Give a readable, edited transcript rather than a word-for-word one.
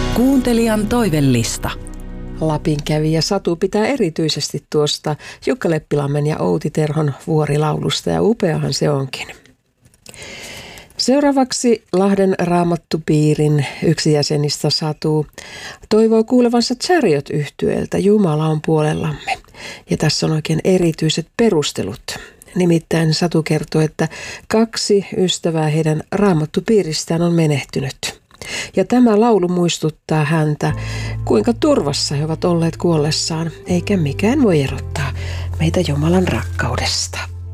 Kuuntelijan toivellista. Lapin kävijä Satu pitää erityisesti tuosta Jukka Leppilammen ja Outi Terhon vuorilaulusta, ja upeahan se onkin. Seuraavaksi Lahden Raamattupiirin yksi jäsenistä Satu toivoo kuulevansa Chariot-yhtyeeltä Jumala on puolellamme. Ja tässä on oikein erityiset perustelut. Nimittäin Satu kertoo, että 2 ystävää heidän Raamattupiiristään on menehtynyt. Ja tämä laulu muistuttaa häntä, kuinka turvassa he ovat olleet kuollessaan, eikä mikään voi erottaa meitä Jumalan rakkaudesta.